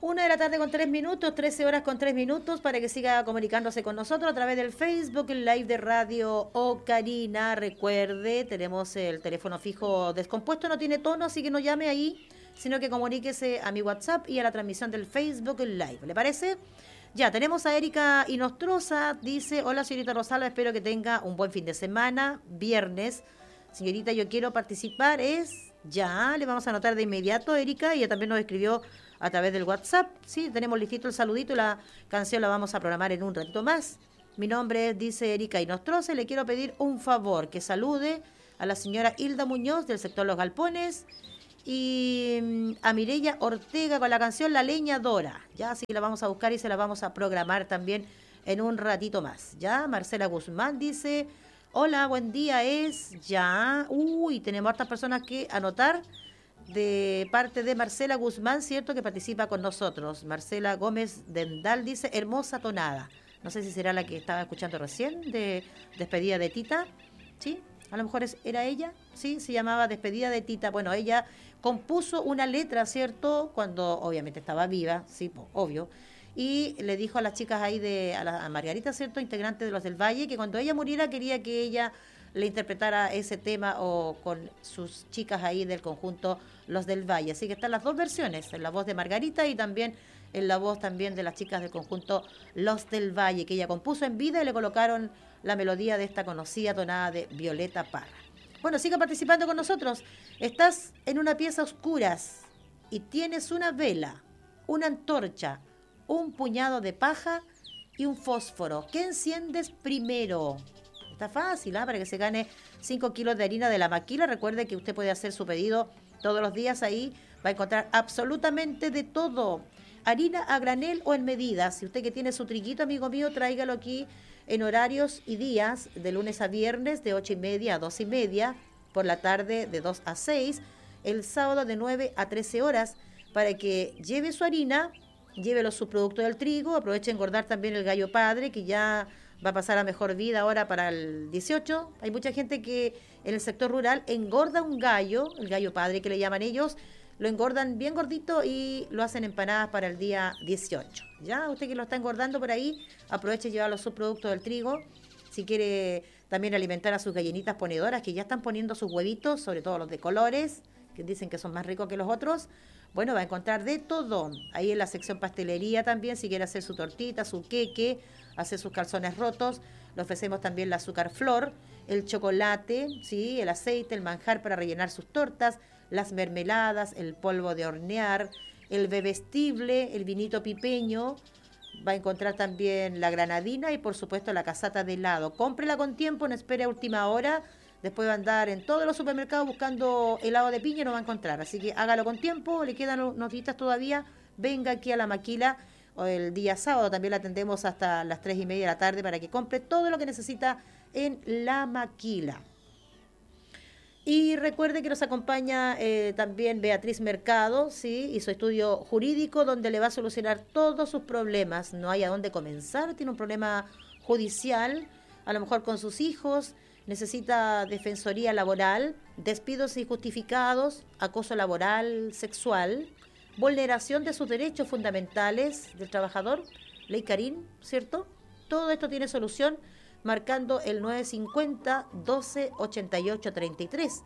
1 de la tarde con 3 minutos, 13 horas con 3 minutos, para que siga comunicándose con nosotros a través del Facebook Live de Radio Ocarina. Recuerde, tenemos el teléfono fijo descompuesto, no tiene tono, así que no llame ahí, sino que comuníquese a mi WhatsApp y a la transmisión del Facebook Live. ¿Le parece? Ya, tenemos a Erika Inostroza, dice: hola señorita Rosalba, espero que tenga un buen fin de semana, viernes. Señorita, yo quiero participar, ya, le vamos a anotar de inmediato, Erika. Ella también nos escribió a través del WhatsApp. Sí, tenemos listito el saludito y la canción la vamos a programar en un ratito más. Mi nombre es, dice Erika Inostroza, le quiero pedir un favor, que salude a la señora Hilda Muñoz del sector Los Galpones y a Mireya Ortega con la canción La Leñadora. Ya, así que la vamos a buscar y se la vamos a programar también en un ratito más. Ya, Marcela Guzmán dice: hola, buen día, ya. Uy, tenemos hartas personas que anotar de parte de Marcela Guzmán, ¿cierto?, que participa con nosotros. Marcela Gómez Dendal dice: hermosa tonada. No sé si será la que estaba escuchando recién, de Despedida de Tita, ¿sí? A lo mejor era ella, ¿sí? Se llamaba Despedida de Tita. Bueno, ella compuso una letra, ¿cierto?, cuando obviamente estaba viva, sí, pues, obvio. Y le dijo a las chicas ahí, a Margarita, ¿cierto?, integrante de Los del Valle, que cuando ella muriera quería que ella le interpretara ese tema o con sus chicas ahí del conjunto Los del Valle. Así que están las dos versiones, en la voz de Margarita y también en la voz también de las chicas del conjunto Los del Valle, que ella compuso en vida y le colocaron la melodía de esta conocida tonada de Violeta Parra. Bueno, siga participando con nosotros. Estás en una pieza a oscuras y tienes una vela, una antorcha, un puñado de paja y un fósforo. ¿Qué enciendes primero? Está fácil, para que se gane 5 kilos de harina de la maquila. Recuerde que usted puede hacer su pedido todos los días ahí. Va a encontrar absolutamente de todo. Harina a granel o en medidas. Si usted que tiene su triguito, amigo mío, tráigalo aquí en horarios y días, de lunes a viernes, de 8:30 a 12:30, por la tarde de 2 a 6, el sábado de 9 a 13 horas, para que lleve su harina, lleve los subproductos del trigo, aproveche a engordar también el gallo padre, que ya va a pasar a mejor vida ahora para el 18. Hay mucha gente que en el sector rural engorda un gallo, el gallo padre que le llaman ellos, lo engordan bien gordito y lo hacen empanadas para el día 18. Ya, usted que lo está engordando por ahí, aproveche y lleva los subproductos del trigo. Si quiere también alimentar a sus gallinitas ponedoras, que ya están poniendo sus huevitos, sobre todo los de colores, que dicen que son más ricos que los otros, bueno, va a encontrar de todo. Ahí en la sección pastelería también, si quiere hacer su tortita, su queque, hacer sus calzones rotos, le ofrecemos también la azúcar flor, el chocolate, ¿sí?, el aceite, el manjar para rellenar sus tortas, las mermeladas, el polvo de hornear, el bebestible, el vinito pipeño. Va a encontrar también la granadina y, por supuesto, la casata de helado. Cómprela con tiempo, no espere a última hora. Después va a andar en todos los supermercados buscando helado de piña y no va a encontrar. Así que hágalo con tiempo, le quedan unos días todavía. Venga aquí a la maquila. El día sábado también la atendemos hasta las 3:30 de la tarde para que compre todo lo que necesita en la maquila. Y recuerde que nos acompaña también Beatriz Mercado, ¿sí?, y su estudio jurídico, donde le va a solucionar todos sus problemas. No hay a dónde comenzar, tiene un problema judicial, a lo mejor con sus hijos, necesita defensoría laboral, despidos injustificados, acoso laboral, sexual, vulneración de sus derechos fundamentales del trabajador, ley Carín, ¿cierto? Todo esto tiene solución marcando el 950-12-88-33,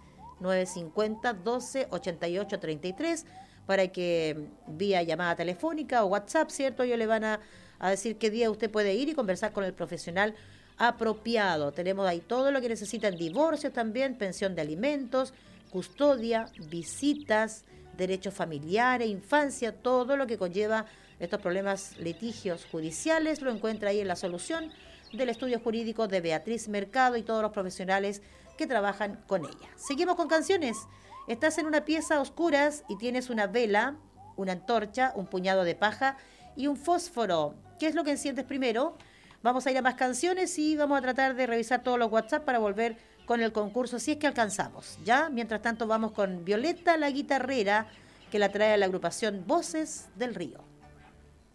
950-12-88-33, para que vía llamada telefónica o WhatsApp, ¿cierto?, ellos le van a decir qué día usted puede ir y conversar con el profesional apropiado. Tenemos ahí todo lo que necesitan: divorcios también, pensión de alimentos, custodia, visitas, derechos familiares, infancia, todo lo que conlleva estos problemas, litigios judiciales, lo encuentra ahí en la solución del estudio jurídico de Beatriz Mercado y todos los profesionales que trabajan con ella. Seguimos con canciones. Estás en una pieza a oscuras y tienes una vela, una antorcha, un puñado de paja y un fósforo. ¿Qué es lo que enciendes primero? Vamos a ir a más canciones y vamos a tratar de revisar todos los WhatsApp para volver con el concurso, si es que alcanzamos. ¿Ya? Mientras tanto vamos con Violeta la guitarrera, que la trae a la agrupación Voces del Río.